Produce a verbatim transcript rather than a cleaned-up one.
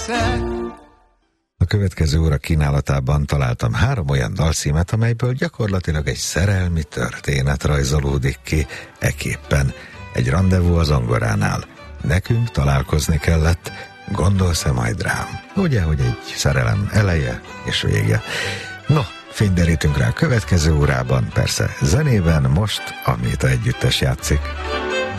leszek. A következő óra kínálatában találtam három olyan dalszímet, amelyből gyakorlatilag egy szerelmi történet rajzolódik ki, eképpen egy randevú az zongoránál. Nekünk találkozni kellett, gondolsz-e majd rám? Ugye, hogy egy szerelem eleje és vége. No, fényderítünk rá a következő órában, persze zenében most a Méta együttes játszik.